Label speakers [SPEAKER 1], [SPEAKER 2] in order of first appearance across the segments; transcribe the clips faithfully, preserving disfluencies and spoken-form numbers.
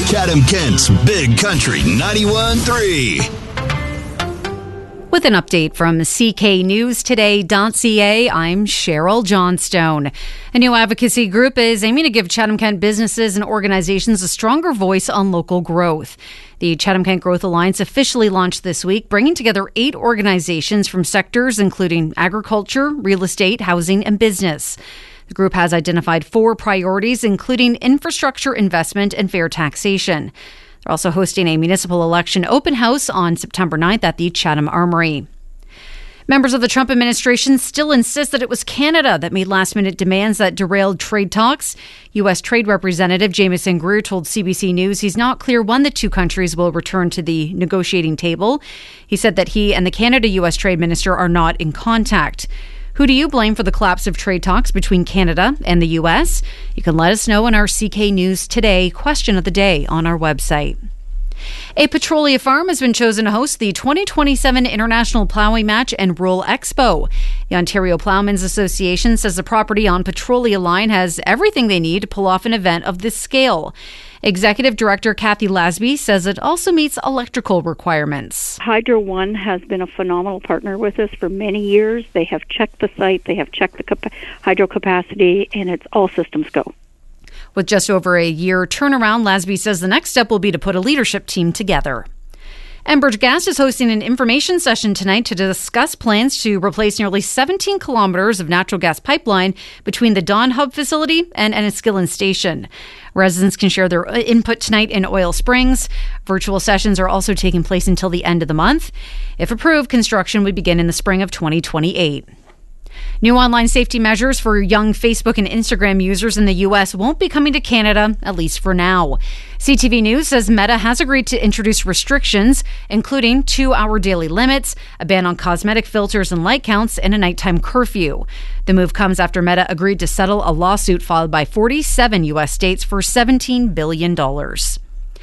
[SPEAKER 1] Chatham-Kent's Big Country ninety-one point three.
[SPEAKER 2] With an update from C K News Today dot C A, I'm Cheryl Johnstone. A new advocacy group is aiming to give Chatham-Kent businesses and organizations a stronger voice on local growth. The Chatham-Kent Growth Alliance officially launched this week, bringing together eight organizations from sectors including agriculture, real estate, housing, and business. The group has identified four priorities, including infrastructure investment and fair taxation. They're also hosting a municipal election open house on September ninth at the Chatham Armory. Members of the Trump administration still insist that it was Canada that made last-minute demands that derailed trade talks. U S. Trade Representative Jamieson Greer told C B C News he's not clear when the two countries will return to the negotiating table. He said that he and the Canada-U S Trade Minister are not in contact. Who do you blame for the collapse of trade talks between Canada and the U S? You can let us know in our C K News Today question of the day on our website. A Petrolia farm has been chosen to host the twenty twenty-seven International Plowing Match and Rural Expo. The Ontario Ploughmen's Association says the property on Petrolia Line has everything they need to pull off an event of this scale. Executive Director Kathy Lasby says it also meets electrical requirements.
[SPEAKER 3] Hydro One has been a phenomenal partner with us for many years. They have checked the site, they have checked the cap- hydro capacity, and it's all systems go.
[SPEAKER 2] With just over a year turnaround, Lasby says the next step will be to put a leadership team together. Enbridge Gas is hosting an information session tonight to discuss plans to replace nearly seventeen kilometers of natural gas pipeline between the Dawn Hub facility and Enniskillen Station. Residents can share their input tonight in Oil Springs. Virtual sessions are also taking place until the end of the month. If approved, construction would begin in the spring of twenty twenty-eight. New online safety measures for young Facebook and Instagram users in the U S won't be coming to Canada, at least for now. C T V News says Meta has agreed to introduce restrictions, including two-hour daily limits, a ban on cosmetic filters and light counts, and a nighttime curfew. The move comes after Meta agreed to settle a lawsuit filed by forty-seven U S states for seventeen billion dollars.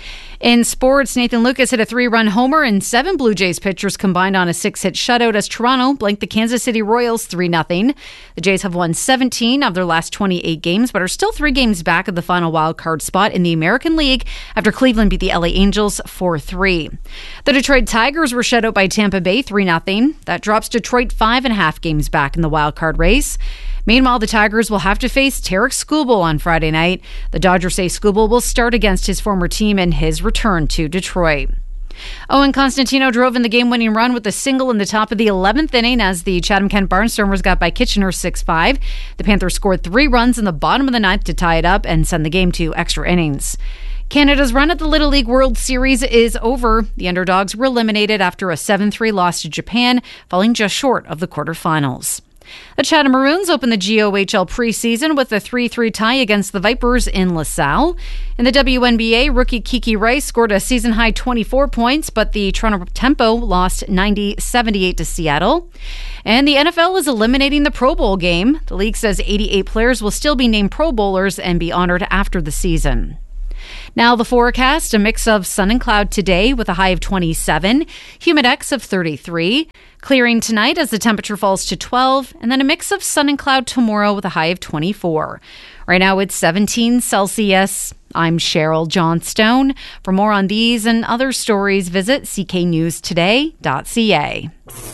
[SPEAKER 2] In sports, Nathan Lucas hit a three-run homer and seven Blue Jays pitchers combined on a six-hit shutout as Toronto blanked the Kansas City Royals three nothing. The Jays have won seventeen of their last twenty-eight games, but are still three games back of the final wild-card spot in the American League after Cleveland beat the L A Angels four three. The Detroit Tigers were shut out by Tampa Bay three nothing. That drops Detroit five and a half games back in the wild-card race. Meanwhile, the Tigers will have to face Tarek Skubal on Friday night. The Dodgers say Skubal will start against his former team in his return to Detroit. Owen Constantino drove in the game-winning run with a single in the top of the eleventh inning as the Chatham-Kent Barnstormers got by Kitchener six five. The Panthers scored three runs in the bottom of the ninth to tie it up and send the game to extra innings. Canada's run at the Little League World Series is over. The underdogs were eliminated after a seven three loss to Japan, falling just short of the quarterfinals. The Chatham Maroons opened the G O H L preseason with a three three tie against the Vipers in LaSalle. In the W N B A, rookie Kiki Rice scored a season-high twenty-four points, but the Toronto Tempo lost ninety seventy-eight to Seattle. And the N F L is eliminating the Pro Bowl game. The league says eighty-eight players will still be named Pro Bowlers and be honored after the season. Now the forecast, a mix of sun and cloud today with a high of twenty-seven, humidex of thirty-three, clearing tonight as the temperature falls to twelve, and then a mix of sun and cloud tomorrow with a high of twenty-four. Right now it's seventeen Celsius. I'm Cheryl Johnstone. For more on these and other stories, visit c k news today dot c a.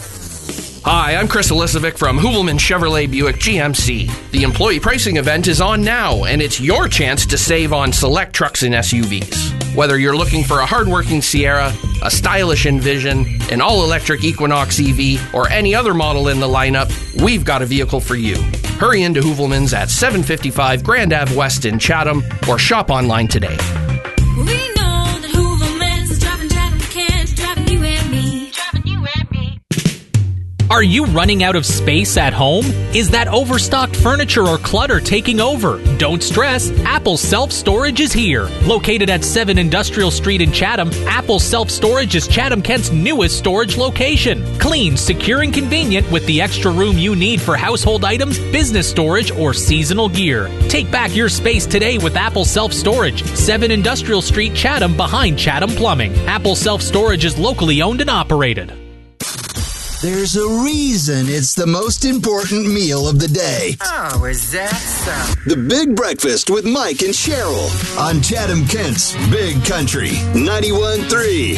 [SPEAKER 4] Hi, I'm Chris Elisovic from Hoovelman Chevrolet Buick G M C. The employee pricing event is on now, and it's your chance to save on select trucks and S U Vs. Whether you're looking for a hardworking Sierra, a stylish Envision, an all-electric Equinox E V, or any other model in the lineup, we've got a vehicle for you. Hurry into Hoovelman's at seven fifty-five Grand Ave West in Chatham, or shop online today.
[SPEAKER 5] We know that Hoovelman's is driving Chatham-Kent, driving you and me, driving you and me.
[SPEAKER 6] Are you running out of space at home? Is that overstocked furniture or clutter taking over? Don't stress, Apple Self-Storage is here. Located at seven Industrial Street in Chatham, Apple Self-Storage is Chatham-Kent's newest storage location. Clean, secure, and convenient with the extra room you need for household items, business storage, or seasonal gear. Take back your space today with Apple Self-Storage, seven Industrial Street, Chatham, behind Chatham Plumbing. Apple Self-Storage is locally owned and operated.
[SPEAKER 1] There's a reason it's the most important meal of the day.
[SPEAKER 7] Oh, is that so?
[SPEAKER 1] The Big Breakfast with Mike and Cheryl on Chatham Kent's Big Country ninety-one point three.